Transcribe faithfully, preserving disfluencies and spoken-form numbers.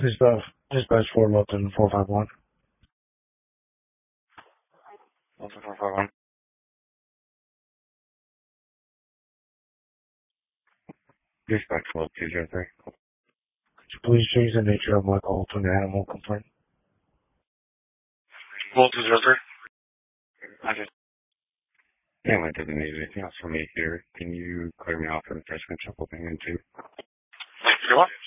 Dispatch, dispatch four Milton four five one. Milton four five one. Dispatch twelve two zero three. Could you please change the nature of my call to an animal complaint? twelve two zero three. I just. Yeah, I didn't need anything else from me here. Can you clear me off for the freshman triple thing in two? You what?